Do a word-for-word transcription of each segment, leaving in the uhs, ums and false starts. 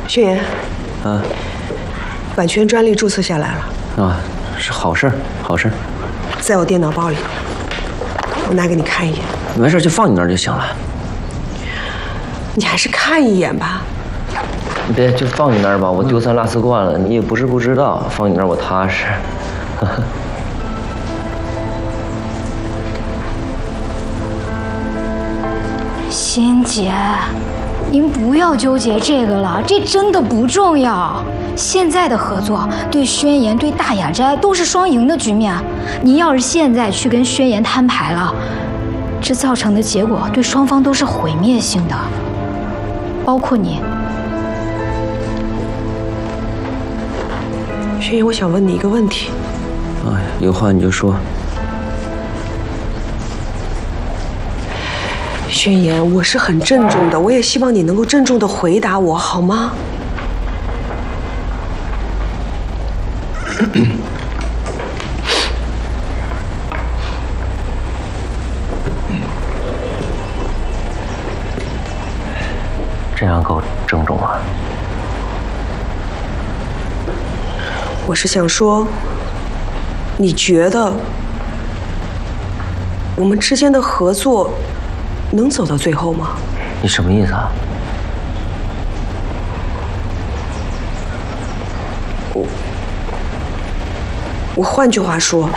轩言， 啊， 版权专利注册下来了。 啊，是好事，好事。 在我电脑包里，我拿给你看一眼。 没事，就放你那儿就行了。 你还是看一眼吧。 别，就放你那儿吧。我丢三落四惯了，你也不是不知道，放你那儿我踏实。 欣姐，您不要纠结这个了，这真的不重要。现在的合作对宣言、对大雅斋都是双赢的局面。您要是现在去跟宣言摊牌了，这造成的结果对双方都是毁灭性的，包括你。 轩言，我想问你一个问题。 哎，有话你就说。 宣言，我是很郑重的，我也希望你能够郑重的回答我，好吗？ 这样够郑重啊！ 我是想说，你觉得我们之间的合作能走到最后吗？ 你什么意思啊？ 我我换句话说，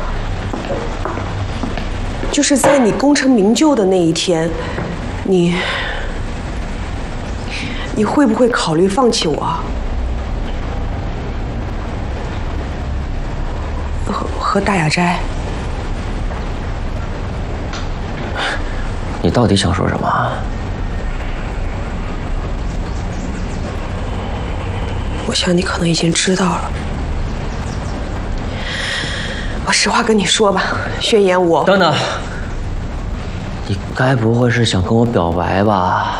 就是在你功成名就的那一天，你你会不会考虑放弃我？和和大雅斋？ 你到底想说什么啊？ 我想你可能已经知道了。我实话跟你说吧，宣言我…… 等等，你该不会是想跟我表白吧？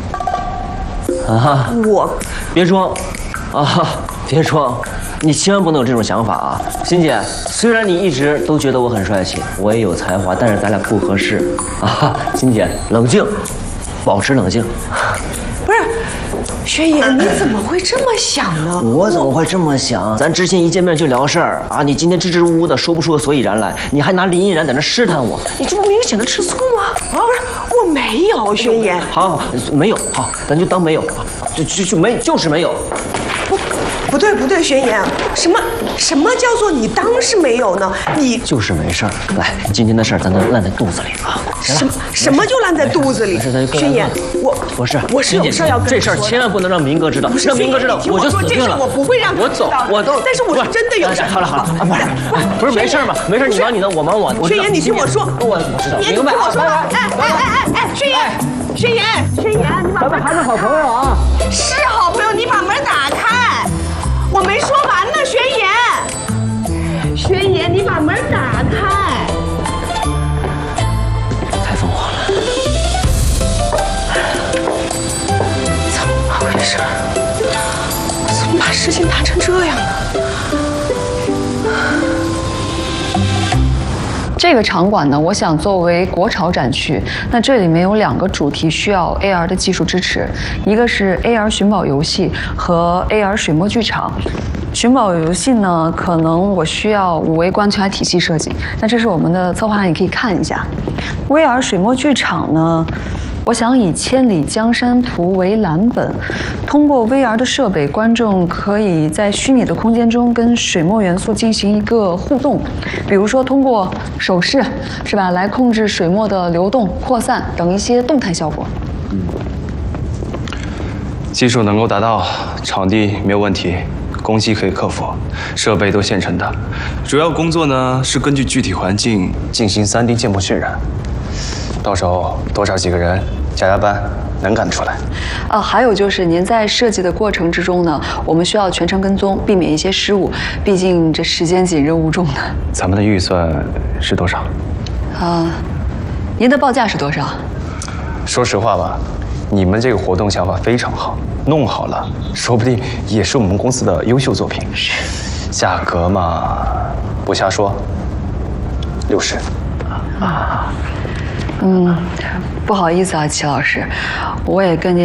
啊！ 我别装啊！别装！你千万不能有这种想法啊，欣姐。虽然你一直都觉得我很帅气，我也有才华，但是咱俩不合适啊！欣姐，冷静，保持冷静。 不是，宣言，你怎么会这么想呢？ 我怎么会这么想？咱之前一见面就聊事儿啊，你今天支支吾吾的说不出个所以然来，你还拿林依然在那试探我，你这不明显的吃醋吗？ 啊，不是，我没有，宣言。 好，好，没有，好，咱就当没有，就就就没，就是没有。 不，不对，不对，宣言，什么什么叫做你当是没有呢？你就是没事儿。来，今天的事儿咱都烂在肚子里啊。 什么什么就烂在肚子里？宣言，我不是， 我是有事要跟这事儿千万不能让明哥知道，让明哥知道我就死定了。 我不会让我走，我都。 但是我是真的有事。 好了好了，啊不是不是没事嘛，没事，你忙你的，我忙我的。 宣言，你听我说， 我我知道， 明白。我说了，哎哎哎哎哎，宣言，宣言，宣言，你把咱们还是好朋友啊。 是好朋友，你把门打开。我没说完呢，宣言，宣言，你把门打开。 太疯狂了， 怎么回事？我怎么把事情谈成这样呢？ 这个场馆呢，我想作为国潮展区，那这里面有两个主题需要 A R 的技术支持，一个是 A R 寻宝游戏和 A R 水墨剧场。寻宝游戏呢，可能我需要五维关卡体系设计，那这是我们的策划案，你可以看一下。V R 水墨剧场呢，我想以《千里江山图》为蓝本，通过 V R 的设备，观众可以在虚拟的空间中跟水墨元素进行一个互动，比如说通过手势，是吧，来控制水墨的流动、扩散等一些动态效果。 嗯，技术能够达到，场地没有问题，工期可以克服，设备都现成的。主要工作呢是根据具体环境进行 三 D 建模渲染。到时候多找几个人加加班，能干得出来。 呃，还有就是您在设计的过程之中呢，我们需要全程跟踪，避免一些失误，毕竟这时间紧任务重的。 咱们的预算是多少？ 呃，您的报价是多少？ 说实话吧，你们这个活动想法非常好，弄好了，说不定也是我们公司的优秀作品。是，价格嘛，不瞎说，六十。啊。 嗯，不好意思啊，齐老师，我也跟您